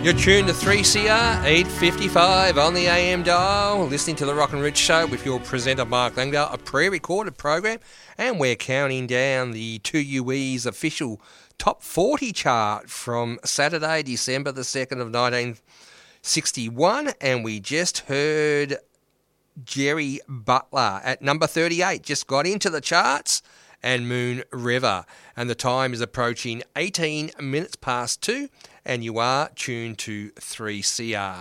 You're tuned to 3CR 855 on the AM dial, listening to the Rock and Rich Show with your presenter Mark Langdale, a pre-recorded program, and we're counting down the 2UE's official Top 40 chart from Saturday, December the 2nd of 1961, and we just heard Jerry Butler at number 38, just got into the charts, and Moon River. And the time is approaching 18 minutes past 2, and you are tuned to 3CR.